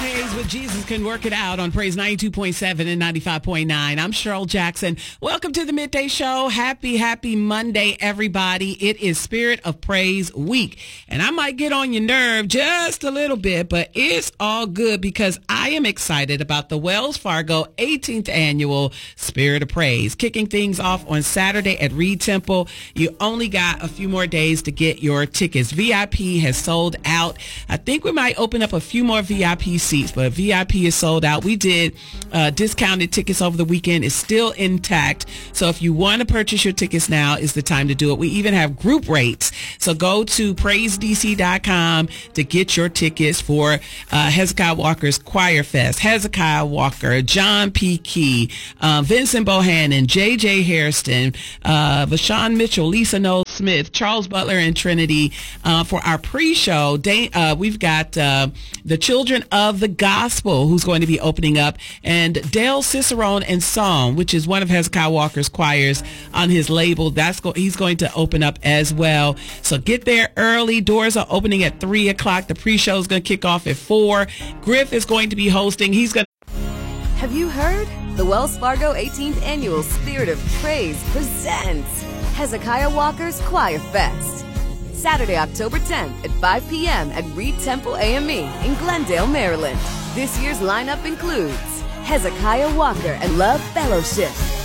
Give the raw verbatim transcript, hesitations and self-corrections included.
Praise with Jesus can work it out on Praise ninety-two point seven and ninety-five point nine. I'm Cheryl Jackson. Welcome to the Midday Show. Happy, happy Monday, everybody. It is Spirit of Praise Week. And I might get on your nerve just a little bit, but it's all good because I am excited about the Wells Fargo eighteenth Annual Spirit of Praise. Kicking things off on Saturday at Reed Temple. You only got a few more days to get your tickets. V I P has sold out. I think we might open up a few more V I P seats, but V I P is sold out. We did uh, discounted tickets over the weekend. It's still intact. So if you want to purchase your tickets now is the time to do it. We even have group rates. So go to praise d c dot com to get your tickets for uh, Hezekiah Walker's Choir Fest. Hezekiah Walker, John P. Key, uh, Vincent Bohannon, J J. Hairston, uh, Vashawn Mitchell, Lisa Noel Smith, Charles Butler, and Trinity. Uh, for our pre-show, they, uh, we've got uh, the Children of the Gospel, who's going to be opening up, and Dale Cicerone and Song, which is one of Hezekiah Walker's choirs on his label. That's go- he's going to open up as well. So get there early. Doors are opening at three o'clock. The pre-show is going to kick off at four. Griff is going to be hosting. He's going to... Have you heard? The Wells Fargo eighteenth Annual Spirit of Praise presents Hezekiah Walker's Choir Fest. Saturday, October tenth at five p.m. at Reed Temple A M E in Glendale, Maryland. This year's lineup includes Hezekiah Walker and Love Fellowship,